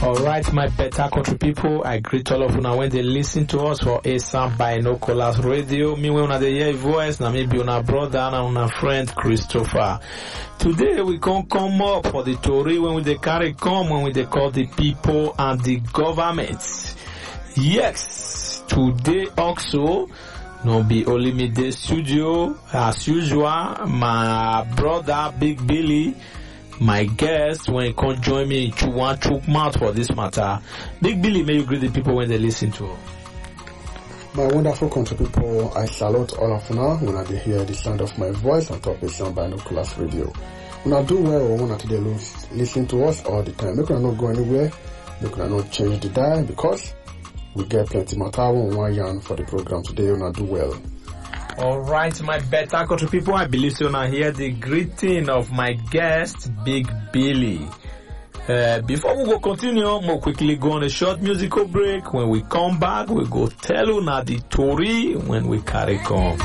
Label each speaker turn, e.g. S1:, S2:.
S1: Alright, my better country people, I greet all of you now when they listen to us for ASAM Binoculars Radio. Me when they hear voice, na maybe una brother and una friend Christopher. Today we can come up for the story when they carry come, when they call the people and the government. Yes, today also, no be only me the studio, as usual, my brother Big Billy, my guest, when you come join me to one chook mouth for this matter. Big Billy, may you greet the people when they listen to.
S2: My wonderful country people, I salute all of you now when I hear the sound of my voice on top of some Binoculars Radio. When I do well, when I today listen to us all the time. Make sure not go anywhere, make sure not change the dial because we get plenty matter on one yarn for the program today. When I do well.
S1: Alright, my better country people, I believe you now hear the greeting of my guest, Big Billy. Before we go continue, we'll quickly go on a short musical break. When we come back, we'll go tell you now the story when we carry on.